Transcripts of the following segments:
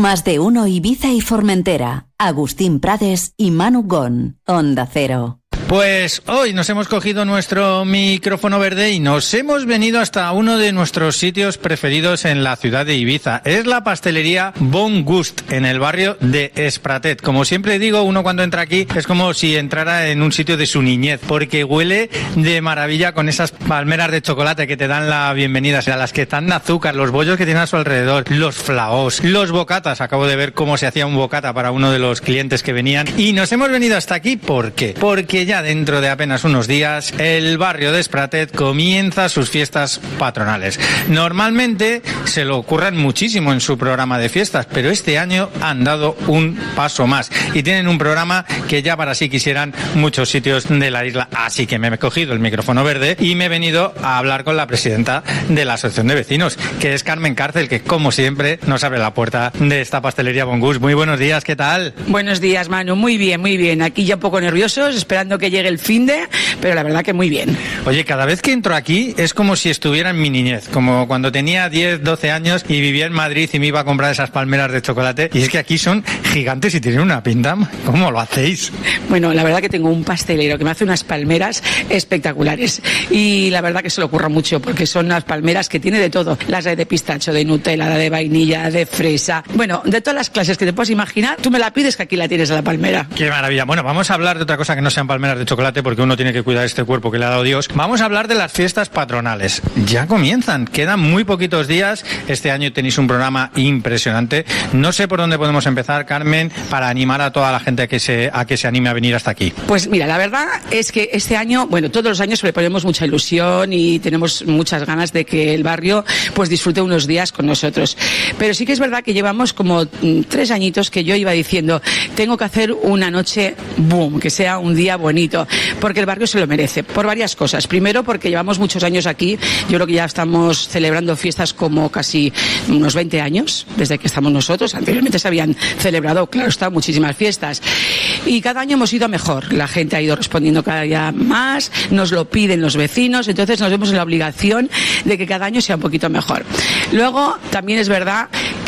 Más de uno Ibiza y Formentera. Agustín Prades y Manu Gon. Onda Cero. Pues hoy nos hemos cogido nuestro micrófono verde y nos hemos venido hasta uno de nuestros sitios preferidos en la ciudad de Ibiza. Es la pastelería Bon Gust, en el barrio de Espratet. Como siempre digo, uno cuando entra aquí es como si entrara en un sitio de su niñez, porque huele de maravilla con esas palmeras de chocolate que te dan la bienvenida, o sea, las que están de azúcar, los bollos que tienen a su alrededor, los flaós, los bocatas. Acabo de ver cómo se hacía un bocata para uno de los clientes que venían. Y nos hemos venido hasta aquí, ¿por qué? Porque ya dentro de apenas unos días el barrio de Espratet comienza sus fiestas patronales. Normalmente se lo curran muchísimo en su programa de fiestas, pero este año han dado un paso más y tienen un programa que ya para sí quisieran muchos sitios de la isla. Así que me he cogido el micrófono verde y me he venido a hablar con la presidenta de la Asociación de Vecinos, que es Carmen Cárcel, que como siempre nos abre la puerta de esta pastelería Bon Gust. Muy buenos días, ¿qué tal? Buenos días, Manu, muy bien, muy bien. Aquí ya un poco nerviosos, esperando que llegue el finde, pero la verdad que muy bien. Oye, cada vez que entro aquí es como si estuviera en mi niñez, como cuando tenía 10, 12 años y vivía en Madrid y me iba a comprar esas palmeras de chocolate. Y es que aquí son gigantes y tienen una pinta. ¿Cómo lo hacéis? Bueno, la verdad que tengo un pastelero que me hace unas palmeras espectaculares y la verdad que se lo ocurra mucho porque son unas palmeras que tiene de todo. Las de pistacho, de Nutella, la de vainilla, de fresa. Bueno, de todas las clases que te puedas imaginar, tú me la pides que aquí la tienes a la palmera. ¡Qué maravilla! Bueno, vamos a hablar de otra cosa que no sean palmeras de chocolate porque uno tiene que cuidar este cuerpo que le ha dado Dios. Vamos a hablar de las fiestas patronales. Ya comienzan, quedan muy poquitos días. Este año tenéis un programa impresionante. No sé por dónde podemos empezar, Carmen, para animar a toda la gente a que se anime a venir hasta aquí. Pues mira, la verdad es que este año, bueno, todos los años le ponemos mucha ilusión y tenemos muchas ganas de que el barrio pues disfrute unos días con nosotros. Pero sí que es verdad que llevamos como 3 añitos que yo iba diciendo, tengo que hacer una noche boom, que sea un día bonito, porque el barrio se lo merece, por varias cosas. Primero, porque llevamos muchos años aquí, yo creo que ya estamos celebrando fiestas como casi unos 20 años, desde que estamos nosotros. Anteriormente se habían celebrado, claro está, muchísimas fiestas. Y cada año hemos ido mejor, la gente ha ido respondiendo cada día más, nos lo piden los vecinos, entonces nos vemos en la obligación de que cada año sea un poquito mejor. Luego, también es verdad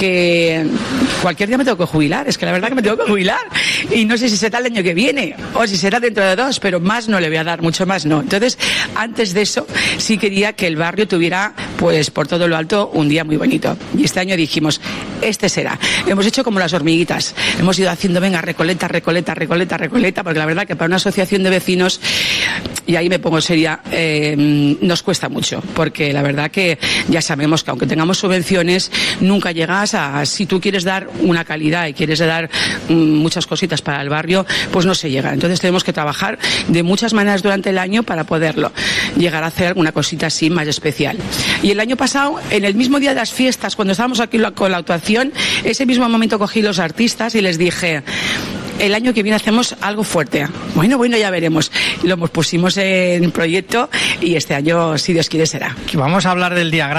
que cualquier día me tengo que jubilar, es que la verdad que me tengo que jubilar y no sé si será el año que viene o si será dentro de 2, pero más no le voy a dar, mucho más no. Entonces, antes de eso, sí quería que el barrio tuviera, pues por todo lo alto, un día muy bonito. Y este año dijimos, este será. Hemos hecho como las hormiguitas, hemos ido haciendo, venga, recoleta, recoleta, recoleta, recoleta, porque la verdad que para una asociación de vecinos, y ahí me pongo seria, nos cuesta mucho, porque la verdad que ya sabemos que aunque tengamos subvenciones, nunca llegas a, si tú quieres dar una calidad y quieres dar muchas cositas para el barrio, pues no se llega. Entonces tenemos que trabajar de muchas maneras durante el año para poderlo llegar a hacer alguna cosita así más especial. Y el año pasado, en el mismo día de las fiestas, cuando estábamos aquí con la actuación, ese mismo momento cogí los artistas y les dije, el año que viene hacemos algo fuerte. Bueno, ya veremos. Lo pusimos en proyecto y este año, si Dios quiere, será. Vamos a hablar del diagrama